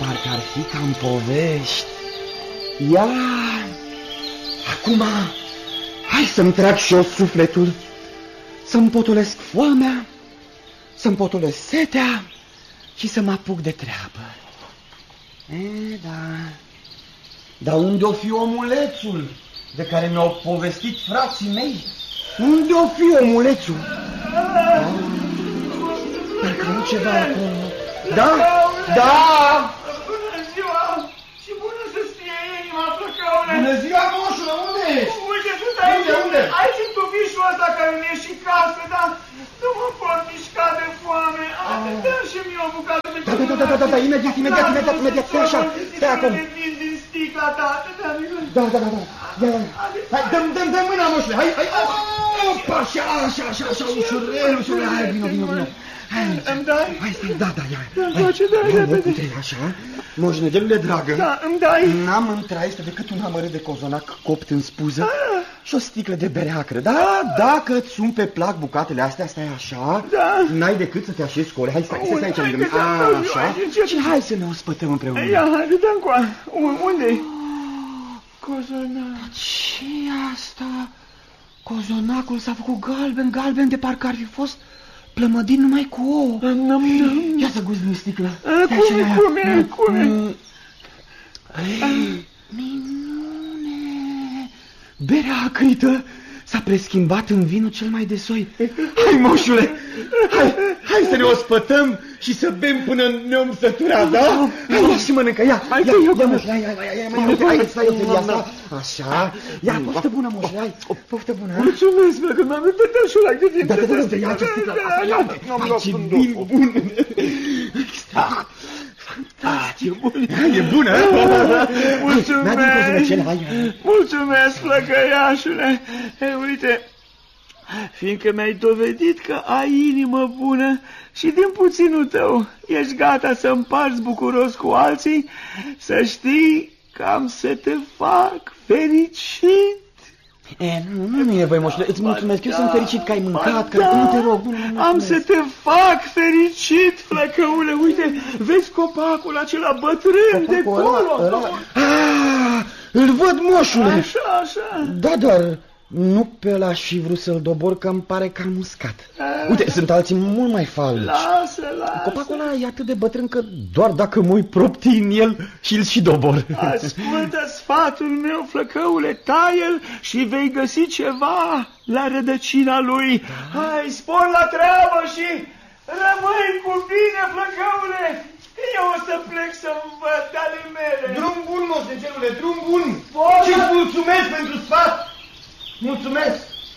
parcă ar fi ca în povești. Ia, acum, hai să-mi trag și eu sufletul, să-mi potolesc foamea, să-mi potolesc setea și să mă apuc de treabă. Da. Dar unde o fi omulețul de care mi-au povestit frații mei? Unde o fi omulețul? Parcă nu ceva acolo. Da? Da! Bună ziua! Și bună să-ți fie inima, Flăcăule! Bună ziua, moșule, unde ești? Uite, sunt aici, unde? aici în tufișul ăsta care mi-e și casă, dar nu mă pot mișca de foame. Dă-mi și mie o bucată de cărunaș. Da, imediat, stai așa, stai acum. Din sticla ta, Da. Hai, dă mâna, moșule, hai. Opa, așa, ușurel, hai, vino. Îmi dai? Hai, stai, da, ia. Îmi place, dai, repede. Uite, așa, moșnegelule dragă. Da, îmi dai. N-am în traistă decât un amărât de cozonac copt în spuză și o sticlă de bere acră. Da, dacă îți sun pe plac bucatele astea, stai așa, n-ai decât să te așezi cu ole. Hai, stai aici lângă mine. Așa, și hai să ne ospătăm împreună. Ia, haide, dă-mi coa. Unde-i? Cozonac. Ce asta? Cozonacul s-a făcut galben, de parcă ar fi fost plămădin numai cu ouă. Ia să guzni sticla. Cum e? Minune! Berea acrită s-a preschimbat în vinul cel mai de soi. Hai, moșule! Hai să ne ospătăm și să bem până ne-om sătura, da? Hai, și mănâncă, ia, moșule, hai, stai eu felia asta. Așa, ia, poftă bună, moșule, hai, poftă bună. Mulțumesc, bă, că m-am uitat de șurac de timp. Da, ia ce sticla asta, ia, ce vin bun. Fantastic, e bună. Mulțumesc, flăcăiașule. Uite, fiindcă mi-ai dovedit că ai inimă bună și din puținul tău ești gata să împarți bucuros cu alții, să știi că am să te fac fericit. Nu e, băi, moșule, îți mulțumesc, eu sunt fericit că ai mâncat, că nu te rog, nu. Am să te fac fericit, Flăcăule, uite, vezi copacul acela bătrân de acolo? Îl văd, moșule. Așa. Da, dar nu pe ăla aș fi vrut să-l dobor, că îmi pare că am uscat. Uite, sunt alții mult mai falnici. Lasă. Copacul ăla e atât de bătrân că doar dacă mă uit proptii în el și-l și dobor. Ascultă sfatul meu, Flăcăule, taie-l și vei găsi ceva la rădăcina lui. Hai, spor la treabă și rămâi cu bine, Flăcăule. Eu o să plec să-mi văd ale mele. Drum bun, moșnegelule, drum bun. Și-ți mulțumesc pentru sfat. Mulțumesc!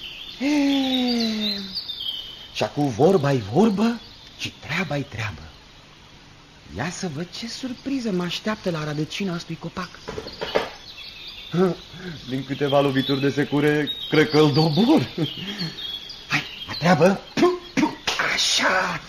Și acum vorba-i vorbă și treaba-i treabă. Ia să văd ce surpriză mă așteaptă la rădăcina acestui copac. Din câteva lovituri de secure, cred că îl dobor. Hai, la treabă! Așa!